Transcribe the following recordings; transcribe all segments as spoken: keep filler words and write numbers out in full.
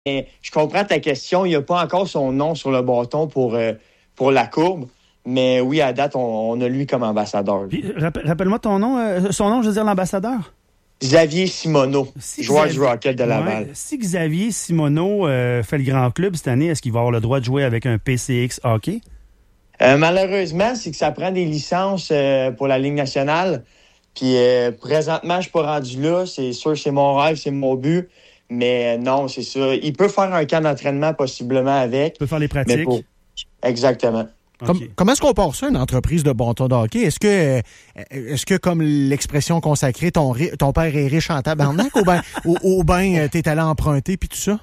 je comprends ta question. Il n'y a pas encore son nom sur le bâton pour, euh, pour la courbe. Mais oui, à date, on, on a lui comme ambassadeur. Puis, rappel, rappelle-moi ton nom. Euh, son nom, je veux dire l'ambassadeur. Xavier Simoneau, si joueur Xavier, du Rocket de Laval. Ouais, si Xavier Simoneau euh, fait le grand club cette année, est-ce qu'il va avoir le droit de jouer avec un P C X hockey? Euh, malheureusement, c'est que ça prend des licences euh, pour la Ligue nationale. Puis euh, présentement, je suis pas rendu là. C'est sûr, c'est mon rêve, c'est mon but. Mais euh, non, c'est ça. Il peut faire un camp d'entraînement possiblement avec. Il peut faire les pratiques. Pour... Exactement. Comme, okay. Comment est-ce qu'on part ça, une entreprise de bâton de hockey? Est-ce que, est-ce que comme l'expression consacrée, ton, ton père est riche en tabarnak ou bien ou, ou ben, t'es allé emprunter puis tout ça?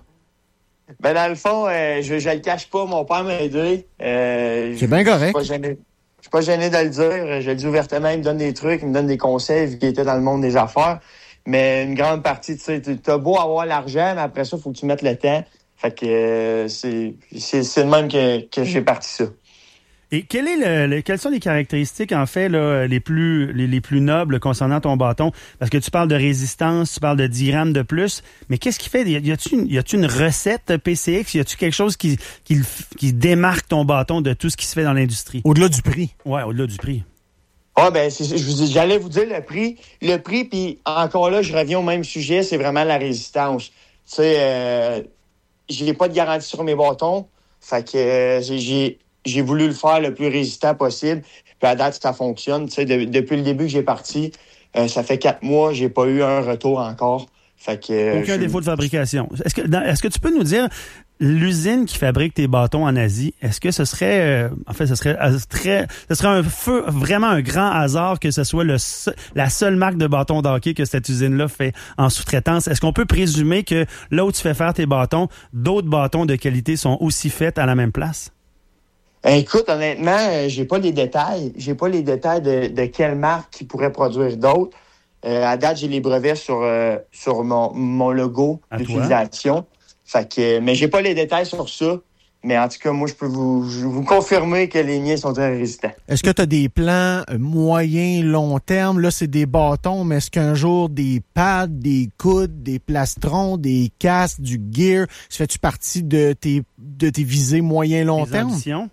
Ben dans le fond, euh, je ne le cache pas, mon père m'a aidé. Euh, C'est bien correct. Je ne suis pas gêné de le dire. Je le dis ouvertement, il me donne des trucs, il me donne des conseils vu qu'il était dans le monde des affaires. Mais une grande partie, tu sais, t'as beau avoir l'argent, mais après ça, il faut que tu mettes le temps. Fait que euh, c'est, c'est, c'est le même que, que j'ai parti ça. Et quel est le, le, quelles sont les caractéristiques, en fait, là, les plus les, les plus nobles concernant ton bâton? Parce que tu parles de résistance, tu parles de dix grammes de plus, mais qu'est-ce qui fait? Y a-tu une, y a-tu une recette P C X? Y a-tu quelque chose qui, qui, qui démarque ton bâton de tout ce qui se fait dans l'industrie? Au-delà du prix. Ouais, au-delà du prix. Ah, ben, c'est, je vous dis, j'allais vous dire le prix. Le prix, puis encore là, je reviens au même sujet, c'est vraiment la résistance. Tu sais, euh, j'ai pas de garantie sur mes bâtons. Fait que euh, j'ai... j'ai J'ai voulu le faire le plus résistant possible. Puis à date, ça fonctionne. Tu sais, de, depuis le début que j'ai parti, euh, ça fait quatre mois, j'ai pas eu un retour encore. Fait que, euh, Aucun je... défaut de fabrication. Est-ce que, dans, est-ce que tu peux nous dire, l'usine qui fabrique tes bâtons en Asie, est-ce que ce serait, euh, en fait, ce serait euh, très, ce serait un feu, vraiment un grand hasard que ce soit le la seule marque de bâtons de hockey que cette usine-là fait en sous-traitance? Est-ce qu'on peut présumer que là où tu fais faire tes bâtons, d'autres bâtons de qualité sont aussi faits à la même place? Écoute, honnêtement, euh, j'ai pas les détails. J'ai pas les détails de, de quelle marque qui pourrait produire d'autres. Euh, à date, j'ai les brevets sur, euh, sur mon, mon logo à d'utilisation. Fait que, mais j'ai pas les détails sur ça. Mais en tout cas, moi, je peux vous, vous confirmer que les miens sont très résistants. Est-ce que tu as des plans moyen, long terme? Là, c'est des bâtons, mais est-ce qu'un jour, des pads, des coudes, des plastrons, des casques, du gear, ça fait-tu partie de tes, de tes visées moyen, long Des terme? ambitions?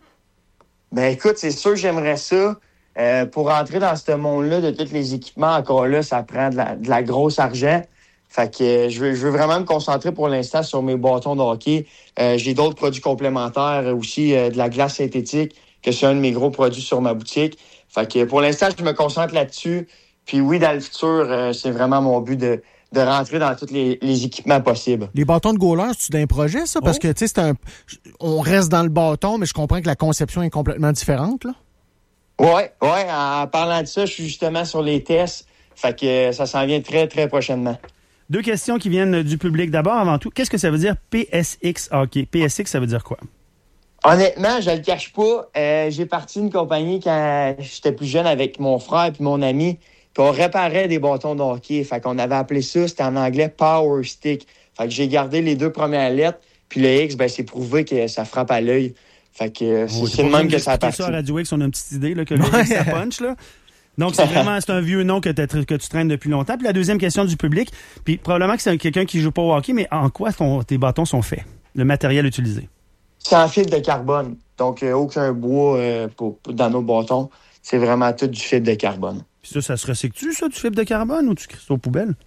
Ben écoute, c'est sûr que j'aimerais ça. Euh, pour entrer dans ce monde-là de tous les équipements, encore là, ça prend de la, de la grosse argent. Fait que euh, je, veux, je veux vraiment me concentrer pour l'instant sur mes bâtons de hockey. Euh, j'ai d'autres produits complémentaires aussi, euh, de la glace synthétique, que c'est un de mes gros produits sur ma boutique. Fait que pour l'instant, je me concentre là-dessus. Puis oui, dans le futur, euh, c'est vraiment mon but de, de rentrer dans tous les, les équipements possibles. Les bâtons de goaler, c'est-tu d'un projet, ça? Parce oh. que, tu sais, c'est un... on reste dans le bâton, mais je comprends que la conception est complètement différente, là. Oui, ouais. En parlant de ça, je suis justement sur les tests. Fait que ça s'en vient très, très prochainement. Deux questions qui viennent du public. D'abord, avant tout, qu'est-ce que ça veut dire P S X hockey? P S X, ça veut dire quoi? Honnêtement, je le cache pas. Euh, j'ai parti d'une compagnie quand j'étais plus jeune avec mon frère et mon ami. Puis on réparait des bâtons de hockey. Fait qu'on avait appelé ça, c'était en anglais Power Stick. Fait que j'ai gardé les deux premières lettres. Puis le X, ben c'est prouvé que ça frappe à l'œil. Fait que c'est, oh, c'est le même que ça a parti. Ça à Radio X, on a une petite idée là, que le X, ça punch, là. Donc, c'est vraiment c'est un vieux nom que, que tu traînes depuis longtemps. Puis la deuxième question du public, puis probablement que c'est quelqu'un qui joue pas au hockey, mais en quoi ton, tes bâtons sont faits? Le matériel utilisé? C'est en fibre de carbone. Donc, euh, aucun bois euh, pour, pour, dans nos bâtons. C'est vraiment tout du fibre de carbone. Puis ça, ça se recycle-tu, ça, du fibre de carbone, ou tu crées ça aux poubelles?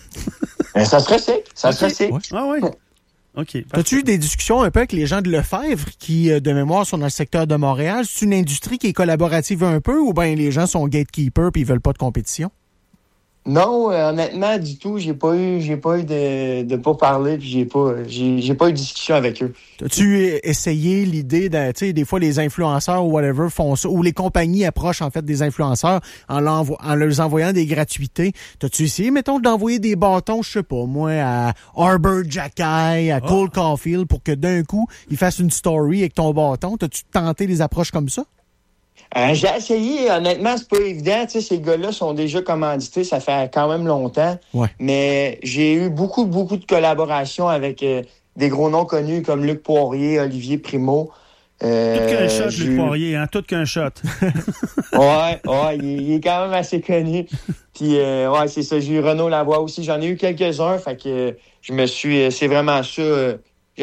Ben, ça se recycle. Ça okay. se recycle. Ouais. Ah oui. OK. As-tu eu des discussions un peu avec les gens de Lefebvre qui, de mémoire, sont dans le secteur de Montréal? C'est une industrie qui est collaborative un peu ou bien les gens sont gatekeepers et ils veulent pas de compétition? Non, euh, honnêtement, du tout. J'ai pas eu, j'ai pas eu de, de pas parler puis j'ai pas, j'ai, j'ai pas eu de discussion avec eux. As-tu essayé l'idée de, tu sais, des fois les influenceurs ou whatever font ça, ou les compagnies approchent en fait des influenceurs en, l'envo- en leur envoyant des gratuités. T'as-tu essayé, mettons, d'envoyer des bâtons, je sais pas, moi, à Arbor Jackay, à Cole oh. Caulfield, pour que d'un coup, ils fassent une story avec ton bâton? T'as-tu tenté des approches comme ça? Euh, j'ai essayé, honnêtement, c'est pas évident. Tu sais, ces gars-là sont déjà commandités, ça fait quand même longtemps. Ouais. Mais j'ai eu beaucoup, beaucoup de collaborations avec euh, des gros noms connus comme Luc Poirier, Olivier Primo. Euh, tout qu'un shot, j'ai... Luc Poirier, hein? Tout qu'un shot. ouais, ouais, il, il est quand même assez connu. Puis, euh, ouais, c'est ça. J'ai eu Renaud Lavoie aussi. J'en ai eu quelques-uns. Fait que je me suis. C'est vraiment ça. Euh,